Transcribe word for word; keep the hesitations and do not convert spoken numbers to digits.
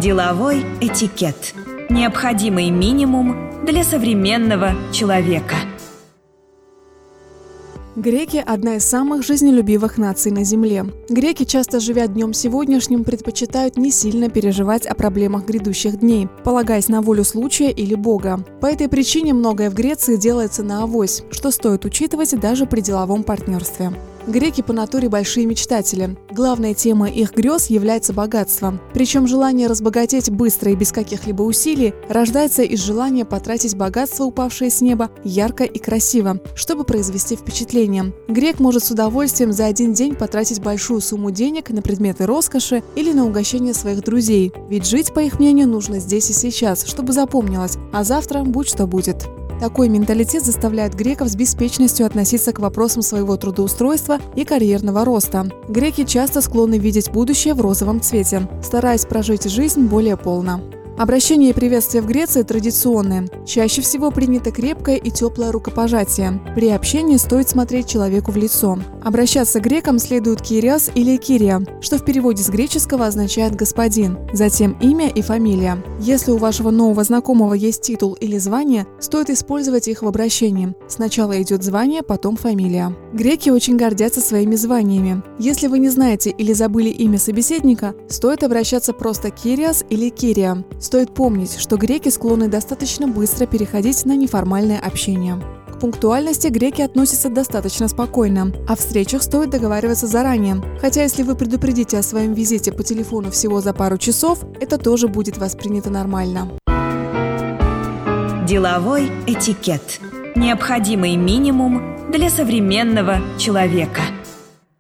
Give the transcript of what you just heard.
Деловой этикет. Необходимый минимум для современного человека. Греки – одна из самых жизнелюбивых наций на Земле. Греки, часто живя днем сегодняшним, предпочитают не сильно переживать о проблемах грядущих дней, полагаясь на волю случая или Бога. По этой причине многое в Греции делается наавось, что стоит учитывать даже при деловом партнерстве. Греки по натуре большие мечтатели. Главной темой их грез является богатство. Причем желание разбогатеть быстро и без каких-либо усилий рождается из желания потратить богатство, упавшее с неба, ярко и красиво, чтобы произвести впечатление. Грек может с удовольствием за один день потратить большую сумму денег на предметы роскоши или на угощение своих друзей. Ведь жить, по их мнению, нужно здесь и сейчас, чтобы запомнилось, а завтра будь что будет. Такой менталитет заставляет греков с беспечностью относиться к вопросам своего трудоустройства и карьерного роста. Греки часто склонны видеть будущее в розовом цвете, стараясь прожить жизнь более полно. Обращение и приветствие в Греции традиционные. Чаще всего принято крепкое и теплое рукопожатие. При общении стоит смотреть человеку в лицо. Обращаться к грекам следует кириос или кирия, что в переводе с греческого означает «господин», затем имя и фамилия. Если у вашего нового знакомого есть титул или звание, стоит использовать их в обращении. Сначала идет звание, потом фамилия. Греки очень гордятся своими званиями. Если вы не знаете или забыли имя собеседника, стоит обращаться просто кириос или кирия. Стоит помнить, что греки склонны достаточно быстро переходить на неформальное общение. К пунктуальности греки относятся достаточно спокойно, а в встречах стоит договариваться заранее. Хотя если вы предупредите о своем визите по телефону всего за пару часов, это тоже будет воспринято нормально. Деловой этикет. Необходимый минимум для современного человека.